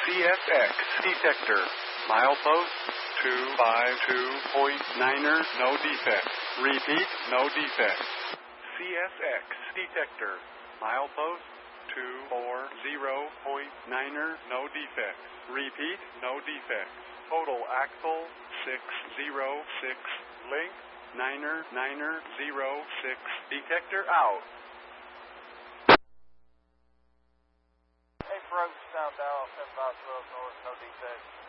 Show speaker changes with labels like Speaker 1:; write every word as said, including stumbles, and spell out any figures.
Speaker 1: C S X detector. Milepost two five two point niner, no defects. Repeat, no defects. C S X detector. Milepost two four zero point niner, no defects. Repeat, no defects. Total axle six zero six. Length niner niner zero six. Detector out.
Speaker 2: Approach South Dallas, seven five twelve north, no defects.